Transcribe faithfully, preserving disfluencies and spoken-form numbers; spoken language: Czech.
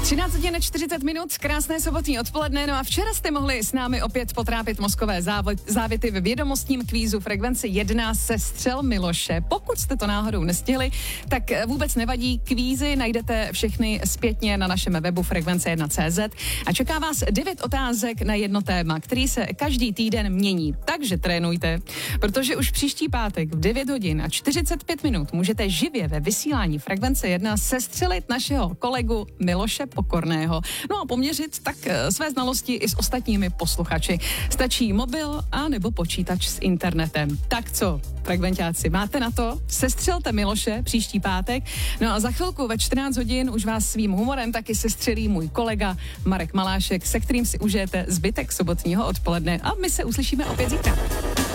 třináct hodin čtyřicet minut, krásné sobotní odpoledne. No a včera jste mohli s námi opět potrápit mozkové závo- závity ve vědomostním kvízu Frekvence jedna Sestřel Miloše. Pokud jste to náhodou nestihli, tak vůbec nevadí, kvízy najdete všechny zpětně na našem webu frekvence jedna tečka cé zet a čeká vás devět otázek na jedno téma, který se každý týden mění. Takže trénujte, protože už příští pátek v devět hodin a čtyřicet pět minut můžete živě ve vysílání Frekvence jedna sestřelit našeho kolegu Miloše Pokorného. No a poměřit tak své znalosti i s ostatními posluchači. Stačí mobil a nebo počítač s internetem. Tak co, frekventáci, máte na to? Sestřelte Miloše příští pátek. No a za chvilku ve čtrnáct hodin už vás svým humorem taky sestřelí můj kolega Marek Malášek, se kterým si užijete zbytek sobotního odpoledne. A my se uslyšíme opět zítra.